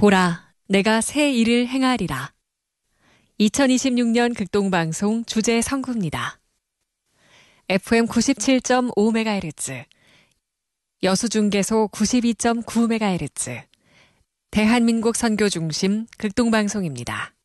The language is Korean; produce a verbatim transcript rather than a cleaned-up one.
보라, 내가 새 일을 행하리라. 이천이십육 년 극동방송 주제 선구입니다. 에프엠 구십칠 점 오 메가헤르츠, 여수중계소 구십이 점 구 메가헤르츠, 대한민국 선교 중심 극동방송입니다.